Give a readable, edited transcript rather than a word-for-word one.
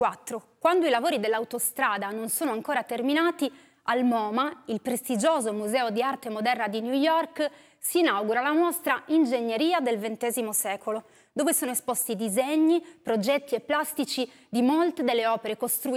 4. Quando i lavori dell'autostrada non sono ancora terminati, al MoMA, il prestigioso Museo di Arte Moderna di New York, si inaugura la mostra Ingegneria del XX secolo, dove sono esposti disegni, progetti e plastici di molte delle opere costruite